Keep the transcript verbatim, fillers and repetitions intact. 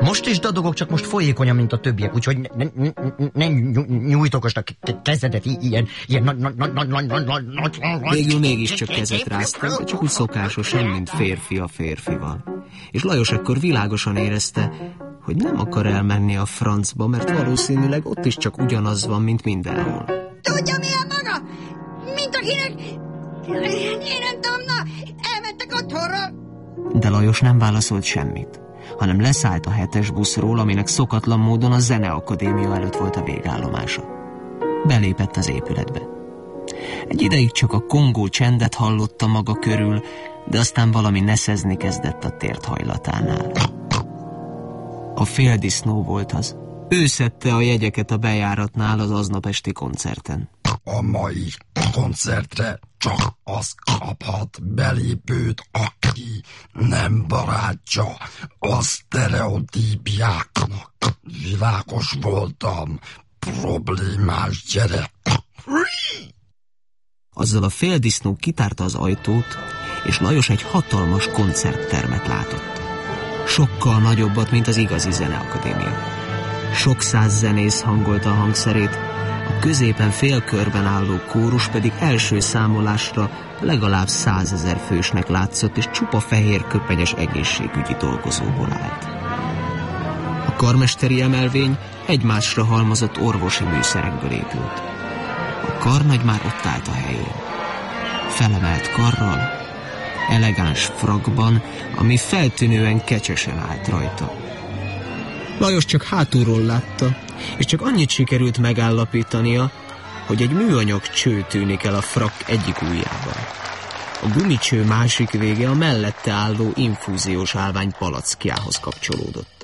Most is dadogok, csak most folyékonyan, mint a többiek, úgyhogy ne, ne, ne nyújtokosnak kezedet ilyen, ilyen nagy, nagy, nagy, nagy, nagy, nagy, nagy... Végül mégiscsak kezet ráztam, de csak úgy szokásosan, mint férfi a férfival. És Lajos ekkor világosan érezte, hogy nem akar elmenni a francba, mert valószínűleg ott is csak ugyanaz van, mint mindenhol. Tudja, milyen maga? Mint akinek... Én nem tudom, na, elmentek otthonra. De Lajos nem válaszolt semmit, hanem leszállt a hetes buszról, aminek szokatlan módon a Zeneakadémia előtt volt a végállomása. Belépett az épületbe. Egy ideig csak a kongó csendet hallotta maga körül, de aztán valami neszezni kezdett a tért hajlatánál. A féldisznó volt az. Ő szedte a jegyeket a bejáratnál az aznap esti koncerten. A mai koncertre csak az kaphat belépőt, aki nem barátja a sztereotípiáknak. Világos voltam, problémás gyerek. Azzal a féldisznó kitárta az ajtót, és Lajos egy hatalmas koncerttermet látott. Sokkal nagyobbat, mint az igazi Zeneakadémia. Sok száz zenész hangolta a hangszerét, a középen félkörben álló kórus pedig első számolásra legalább százezer fősnek látszott, és csupa fehér köpenyes egészségügyi dolgozóból állt. A karmesteri emelvény egymásra halmozott orvosi műszerekből épült. A karnagy már ott állt a helyén. Felemelt karral, elegáns frakban, ami feltűnően kecsesen állt rajta. Lajos csak hátulról látta, és csak annyit sikerült megállapítania, hogy egy műanyag cső tűnik el a frak egyik ujjában. A gumicső másik vége a mellette álló infúziós állvány palackjához kapcsolódott.